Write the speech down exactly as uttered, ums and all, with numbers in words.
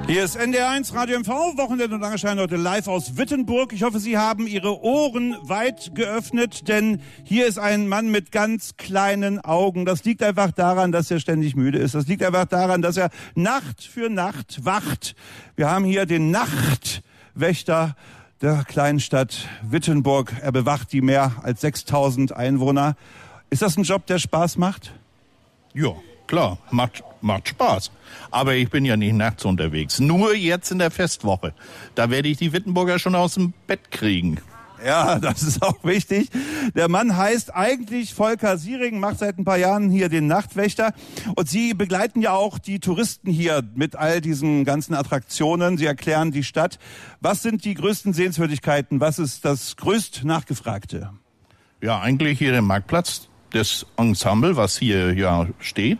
Hier ist N D R eins Radio M V, Wochenende und Langenschein heute live aus Wittenburg. Ich hoffe, Sie haben Ihre Ohren weit geöffnet, denn hier ist ein Mann mit ganz kleinen Augen. Das liegt einfach daran, dass er ständig müde ist. Das liegt einfach daran, dass er Nacht für Nacht wacht. Wir haben hier den Nachtwächter der kleinen Stadt Wittenburg. Er bewacht die mehr als sechstausend Einwohner. Ist das ein Job, der Spaß macht? Ja, klar, macht, macht Spaß. Aber ich bin ja nicht nachts unterwegs. Nur jetzt in der Festwoche. Da werde ich die Wittenburger schon aus dem Bett kriegen. Ja, das ist auch wichtig. Der Mann heißt eigentlich Volker Siering, macht seit ein paar Jahren hier den Nachtwächter. Und Sie begleiten ja auch die Touristen hier mit all diesen ganzen Attraktionen. Sie erklären die Stadt. Was sind die größten Sehenswürdigkeiten? Was ist das größt Nachgefragte? Ja, eigentlich hier der Marktplatz, das Ensemble, was hier ja steht.